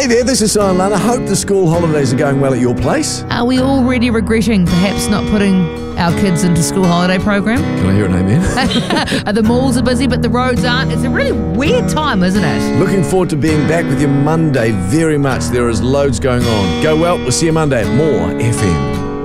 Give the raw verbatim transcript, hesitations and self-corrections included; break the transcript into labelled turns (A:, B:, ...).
A: Hey there, this is Simon Lana. Hope the school holidays are going well at your place.
B: Are we already regretting perhaps not putting our kids into school holiday program?
A: Can I hear an amen?
B: The malls are busy, but the roads aren't. It's a really weird time, isn't it?
A: Looking forward to being back with you Monday very much. There is loads going on. Go well. We'll see you Monday at More F M.